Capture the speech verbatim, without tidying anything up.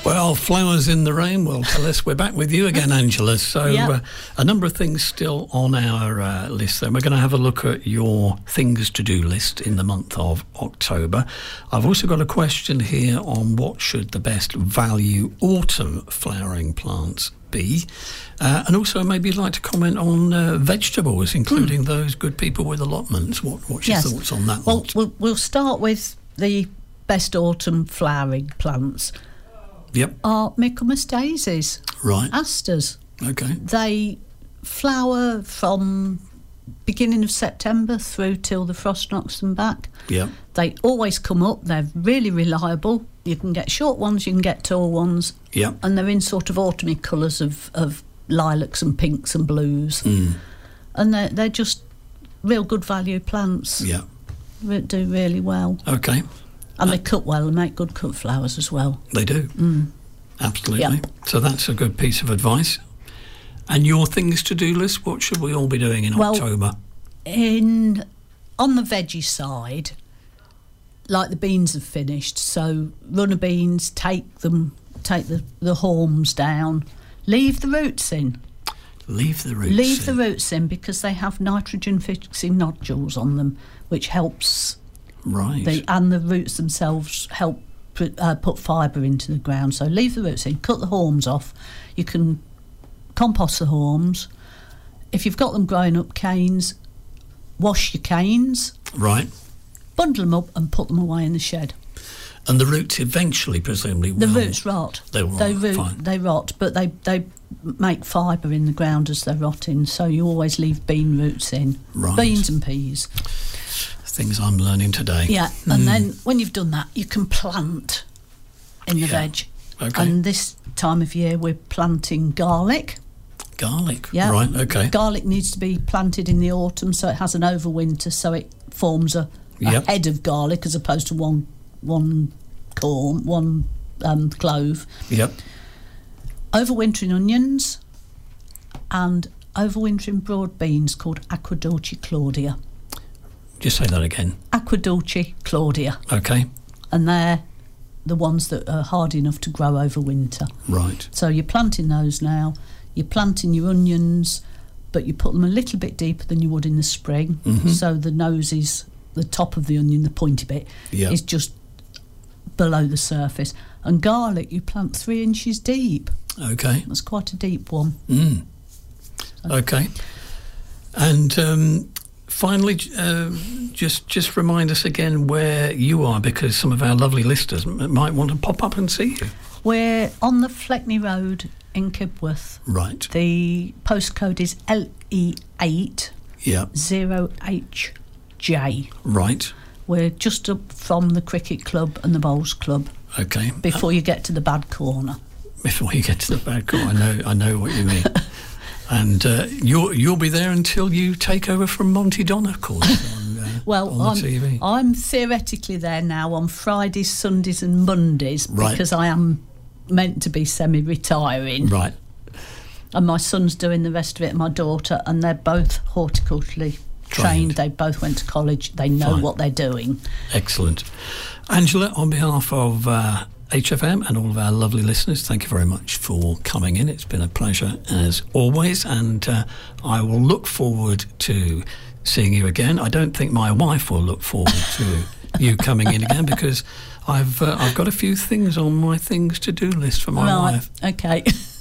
Well, flowers in the rain will tell us we're back with you again, Angela. So Yep. uh, a number of things still on our uh, list. Then we're going to have a look at your things to do list in the month of October. I've also got a question here on what should the best value autumn flowering plants be, uh, and also maybe you'd like to comment on uh, vegetables, including mm. those good people with allotments. What, what's your yes. thoughts on that? Well, we'll, we'll start with the best autumn flowering plants. Yep. Are Michaelmas daisies. Right. Asters. Okay. They flower from beginning of September through till the frost knocks them back. Yeah. They always come up. They're really reliable. You can get short ones, you can get tall ones. Yeah. And they're in sort of autumny colours of, of lilacs and pinks and blues. Mm. And they're, they're just real good value plants. Yeah. Re- do really well. Okay. And uh, they cut well and make good cut flowers as well. They do. Mm. Absolutely. Yep. So that's a good piece of advice. And your things to do list, what should we all be doing in well, October? In on the veggie side, like the beans have finished, so runner beans, take them, take the, the haulms down, leave the roots in. Leave the roots Leave in. the roots in because they have nitrogen-fixing nodules on them, which helps. Right. The, and the roots themselves help put, uh, put fibre into the ground. So leave the roots in, cut the haulms off. You can compost the haulms. If you've got them growing up canes, wash your canes. Right. Bundle them up and put them away in the shed. And the roots eventually, presumably, will... The roots rot. They will they rot, root, fine. They rot, but they, they make fibre in the ground as they're rotting, so you always leave bean roots in. Right. Beans and peas. Things I'm learning today. Yeah, and Mm. then when you've done that, you can plant in the Yeah. veg. Okay. And this time of year, we're planting garlic. Garlic. Yeah. Right, okay. Garlic needs to be planted in the autumn so it has an overwinter, so it forms a, a Yep. head of garlic as opposed to one one corn, one um, clove. Yep. Overwintering onions and overwintering broad beans called Aquadulce Claudia. Just say that again. Aquadulce Claudia. Okay. And they're the ones that are hard enough to grow over winter. Right. So you're planting those now. You're planting your onions, but you put them a little bit deeper than you would in the spring. Mhm. So the nose is, the top of the onion, the pointy bit, Yep. is just below the surface. And garlic, you plant three inches deep. Okay. That's quite a deep one. Mm. Okay. And um, finally, uh, just just remind us again where you are, because some of our lovely listeners m- might want to pop up and see you. We're on the Fleckney Road in Kibworth. Right. The postcode is L E eight Yeah. zero H J. Right. We're just up from the cricket club and the bowls club Okay. before you get to the bad corner. Before you get to the bad call, I know, I know what you mean. And uh, you'll you'll be there until you take over from Monty Don, of course. On, uh, Well, on the I'm, T V. I'm theoretically there now on Fridays, Sundays and Mondays Right. because I am meant to be semi-retiring. Right. And my son's doing the rest of it, and my daughter, and they're both horticulturally trained. Trained. They both went to college. They know Fine. what they're doing. Excellent. Angela, on behalf of uh, H F M and all of our lovely listeners, thank you very much for coming in. It's been a pleasure as always, and uh, I will look forward to seeing you again. I don't think my wife will look forward to you coming in again because I've uh, I've got a few things on my things to do list for my right. wife. Okay.